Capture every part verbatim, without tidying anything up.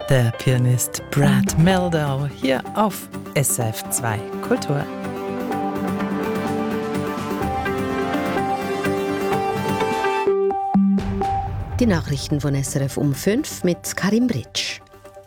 der Pianist Brad Mehldau hier auf S R F zwei Kultur. Die Nachrichten von S R F um fünf mit Karim Britsch.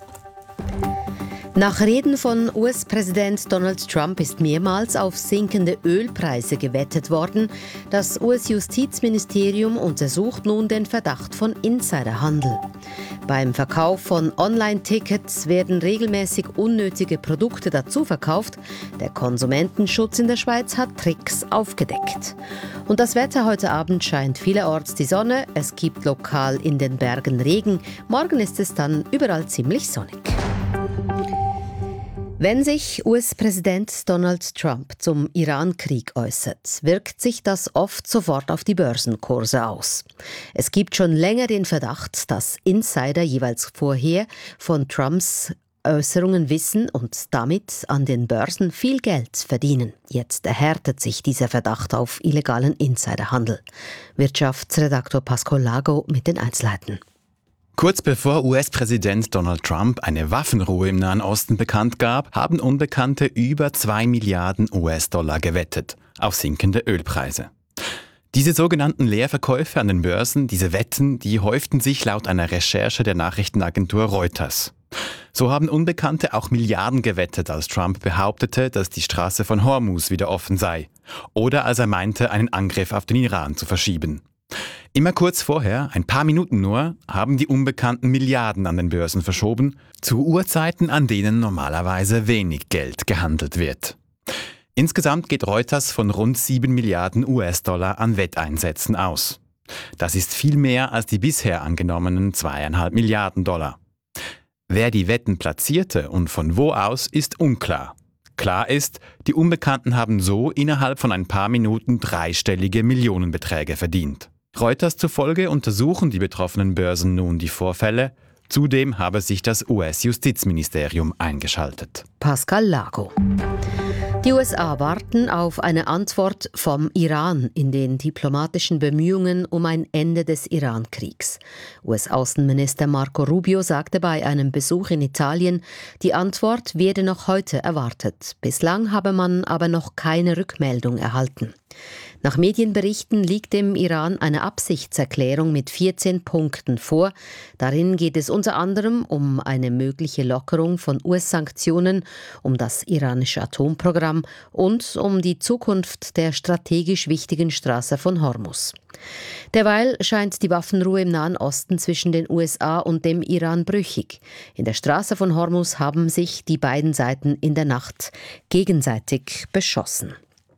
Nach Reden von U S-Präsident Donald Trump ist mehrmals auf sinkende Ölpreise gewettet worden. Das U S-Justizministerium untersucht nun den Verdacht von Insiderhandel. Beim Verkauf von Online-Tickets werden regelmäßig unnötige Produkte dazu verkauft. Der Konsumentenschutz in der Schweiz hat Tricks aufgedeckt. Und das Wetter: heute Abend scheint vielerorts die Sonne. Es gibt lokal in den Bergen Regen. Morgen ist es dann überall ziemlich sonnig. Wenn sich U S-Präsident Donald Trump zum Iran-Krieg äußert, wirkt sich das oft sofort auf die Börsenkurse aus. Es gibt schon länger den Verdacht, dass Insider jeweils vorher von Trumps Äußerungen wissen und damit an den Börsen viel Geld verdienen. Jetzt erhärtet sich dieser Verdacht auf illegalen Insiderhandel. Wirtschaftsredaktor Pascal Lago mit den Einzelheiten. Kurz bevor U S-Präsident Donald Trump eine Waffenruhe im Nahen Osten bekannt gab, haben Unbekannte über zwei Milliarden U S-Dollar gewettet auf sinkende Ölpreise. Diese sogenannten Leerverkäufe an den Börsen, diese Wetten, die häuften sich laut einer Recherche der Nachrichtenagentur Reuters. So haben Unbekannte auch Milliarden gewettet, als Trump behauptete, dass die Straße von Hormuz wieder offen sei, oder als er meinte, einen Angriff auf den Iran zu verschieben. Immer kurz vorher, ein paar Minuten nur, haben die Unbekannten Milliarden an den Börsen verschoben, zu Uhrzeiten, an denen normalerweise wenig Geld gehandelt wird. Insgesamt geht Reuters von rund sieben Milliarden U S-Dollar an Wetteinsätzen aus. Das ist viel mehr als die bisher angenommenen zweieinhalb Milliarden Dollar. Wer die Wetten platzierte und von wo aus, ist unklar. Klar ist, die Unbekannten haben so innerhalb von ein paar Minuten dreistellige Millionenbeträge verdient. Reuters zufolge untersuchen die betroffenen Börsen nun die Vorfälle. Zudem habe sich das U S-Justizministerium eingeschaltet. Pascal Lago. Die U S A warten auf eine Antwort vom Iran in den diplomatischen Bemühungen um ein Ende des Iran-Kriegs. U S-Außenminister Marco Rubio sagte bei einem Besuch in Italien, die Antwort werde noch heute erwartet. Bislang habe man aber noch keine Rückmeldung erhalten. Nach Medienberichten liegt dem Iran eine Absichtserklärung mit vierzehn Punkten vor. Darin geht es unter anderem um eine mögliche Lockerung von U S-Sanktionen, um das iranische Atomprogramm und um die Zukunft der strategisch wichtigen Straße von Hormuz. Derweil scheint die Waffenruhe im Nahen Osten zwischen den U S A und dem Iran brüchig. In der Straße von Hormuz haben sich die beiden Seiten in der Nacht gegenseitig beschossen.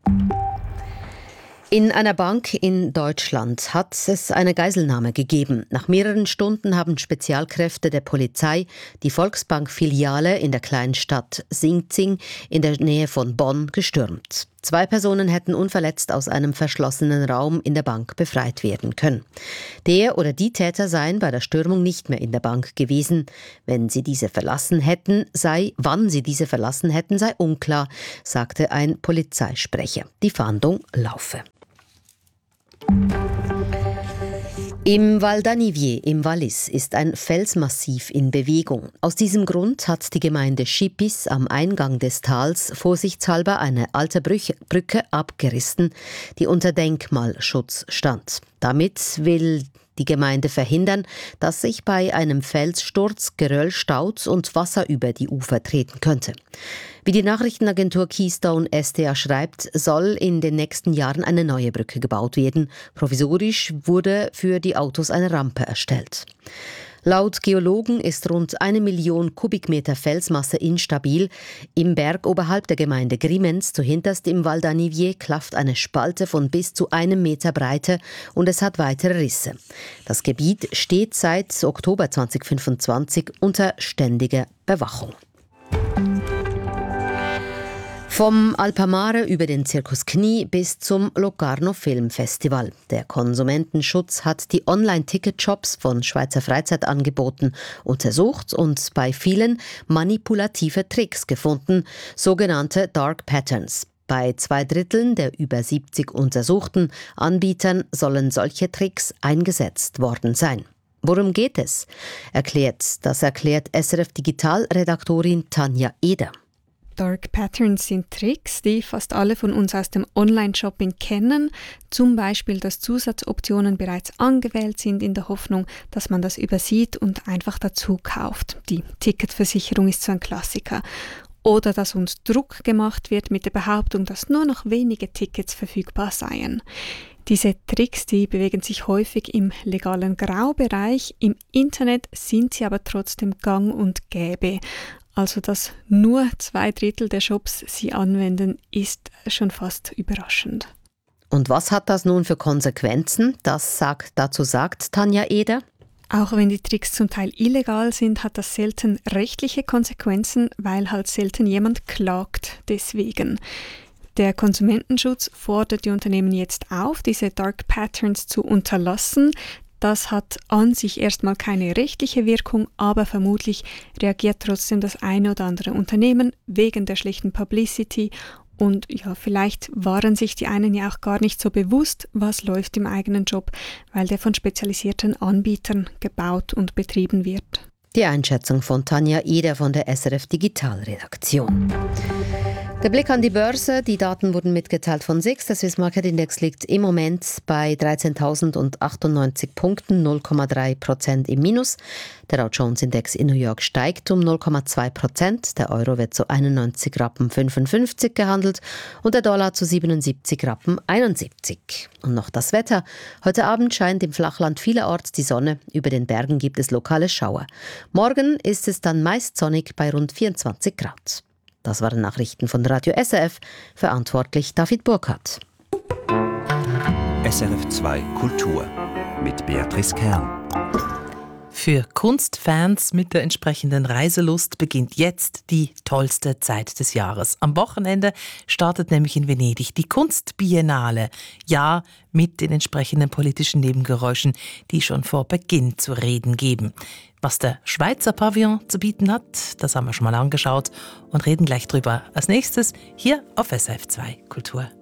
In einer Bank in Deutschland hat es eine Geiselnahme gegeben. Nach mehreren Stunden haben Spezialkräfte der Polizei die Volksbank-Filiale in der kleinen Stadt Sinzing in der Nähe von Bonn gestürmt. Zwei Personen hätten unverletzt aus einem verschlossenen Raum in der Bank befreit werden können. Der oder die Täter seien bei der Stürmung nicht mehr in der Bank gewesen. Wenn sie diese verlassen hätten, sei, wann sie diese verlassen hätten, sei unklar, sagte ein Polizeisprecher. Die Fahndung laufe. Im Val d'Anivier im Wallis ist ein Felsmassiv in Bewegung. Aus diesem Grund hat die Gemeinde Schippis am Eingang des Tals vorsichtshalber eine alte Brücke abgerissen, die unter Denkmalschutz stand. Damit will die Gemeinde verhindern, dass sich bei einem Felssturz Geröll staut und Wasser über die Ufer treten könnte. Wie die Nachrichtenagentur Keystone S T A schreibt, soll in den nächsten Jahren eine neue Brücke gebaut werden. Provisorisch wurde für die Autos eine Rampe erstellt. Laut Geologen ist rund eine Million Kubikmeter Felsmasse instabil. Im Berg oberhalb der Gemeinde Grimenz, zuhinterst im Val d'Anivier, klafft eine Spalte von bis zu einem Meter Breite und es hat weitere Risse. Das Gebiet steht seit Oktober zweitausendfünfundzwanzig unter ständiger Bewachung. Vom Alpamare über den Zirkus Knie bis zum Locarno Filmfestival. Der Konsumentenschutz hat die Online-Ticket-Shops von Schweizer Freizeitangeboten untersucht und bei vielen manipulative Tricks gefunden, sogenannte Dark Patterns. Bei zwei Dritteln der über siebzig untersuchten Anbietern sollen solche Tricks eingesetzt worden sein. Worum geht es? Erklärt, das erklärt S R F-Digital-Redaktorin Tanja Eder. Dark Patterns sind Tricks, die fast alle von uns aus dem Online-Shopping kennen. Zum Beispiel, dass Zusatzoptionen bereits angewählt sind in der Hoffnung, dass man das übersieht und einfach dazu kauft. Die Ticketversicherung ist so ein Klassiker. Oder dass uns Druck gemacht wird mit der Behauptung, dass nur noch wenige Tickets verfügbar seien. Diese Tricks, die bewegen sich häufig im legalen Graubereich. Im Internet sind sie aber trotzdem gang und gäbe. Also, dass nur zwei Drittel der Shops sie anwenden, ist schon fast überraschend. Und was hat das nun für Konsequenzen? Das sagt, dazu sagt Tanja Eder. Auch wenn die Tricks zum Teil illegal sind, hat das selten rechtliche Konsequenzen, weil halt selten jemand klagt deswegen. Der Konsumentenschutz fordert die Unternehmen jetzt auf, diese Dark Patterns zu unterlassen. Das hat an sich erstmal keine rechtliche Wirkung, aber vermutlich reagiert trotzdem das eine oder andere Unternehmen wegen der schlechten Publicity. Und ja, vielleicht waren sich die einen ja auch gar nicht so bewusst, was läuft im eigenen Job, weil der von spezialisierten Anbietern gebaut und betrieben wird. Die Einschätzung von Tanja Eder von der S R F-Digital-Redaktion. Der Blick an die Börse. Die Daten wurden mitgeteilt von S I X. Der Swiss Market Index liegt im Moment bei dreizehntausendachtzundneunzig Punkten, null Komma drei Prozent im Minus. Der Dow Jones Index in New York steigt um null Komma zwei Prozent. Der Euro wird zu einundneunzig Rappen fünfundfünfzig gehandelt und der Dollar zu siebenundsiebzig Rappen einundsiebzig. Und noch das Wetter. Heute Abend scheint im Flachland vielerorts die Sonne. Über den Bergen gibt es lokale Schauer. Morgen ist es dann meist sonnig bei rund vierundzwanzig Grad. Das waren Nachrichten von Radio S R F, verantwortlich David Burkhardt. S R F zwei Kultur mit Beatrice Kern. Für Kunstfans mit der entsprechenden Reiselust beginnt jetzt die tollste Zeit des Jahres. Am Wochenende startet nämlich in Venedig die Kunstbiennale. Ja, mit den entsprechenden politischen Nebengeräuschen, die schon vor Beginn zu reden geben. Was der Schweizer Pavillon zu bieten hat, das haben wir schon mal angeschaut und reden gleich drüber als nächstes hier auf S R F zwei Kultur.